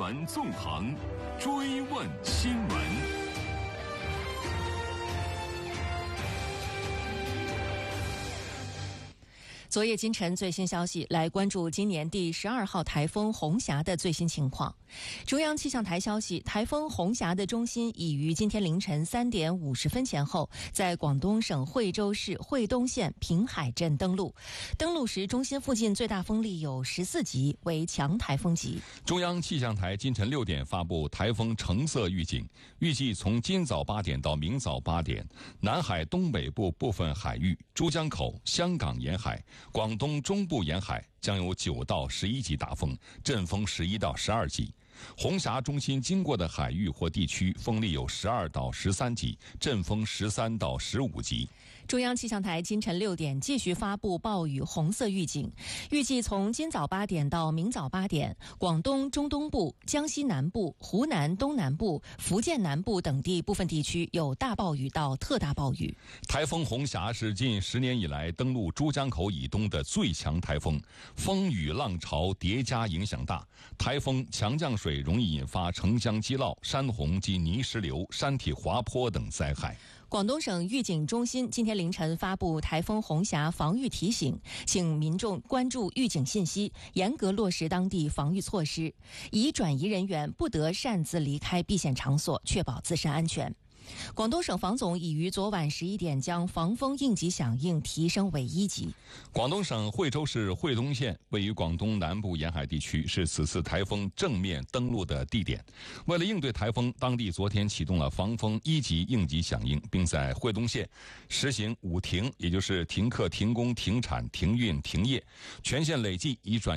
闻纵横，追问新闻。 昨夜今晨最新消息，来关注今年第12号台风红霞的最新情况。中央气象台消息，台风红霞的中心已于今天凌晨3点50分前后，在广东省惠州市惠东县平海镇登陆。登陆时，中心附近最大风力有14级，为强台风级。 中央气象台今晨6点发布台风橙色预警，预计从今早8点到明早8点，南海东北部部分海域、珠江口、香港沿海、广东中部沿海将有9到11级大风，阵风11到12级。红霞中心经过的海域或地区风力有12到13级，阵风13到15级。 中央气象台今晨6点继续发布暴雨红色预警，预计从今早8点到明早8点，广东中东部、江西南部、湖南东南部、福建南部等地部分地区有大暴雨到特大暴雨。 台风红霞是近10年以来登陆珠江口以东的最强台风，风雨浪潮叠加影响大，台风强降水容易引发城乡积涝、山洪及泥石流、山体滑坡等灾害。 广东省预警中心今天凌晨发布台风红霞防御提醒，请民众关注预警信息，严格落实当地防御措施，已转移人员不得擅自离开避险场所，确保自身安全。广东省防总已于昨晚11点将防风应急响应提升为1级。 广东省惠州市惠东县位于广东南部沿海地区，是此次台风正面登陆的地点。为了应对台风，当地昨天启动了防风1级应急响应，并在惠东县实行5停，也就是停课、停工、停产、停运、停业，全县累计已转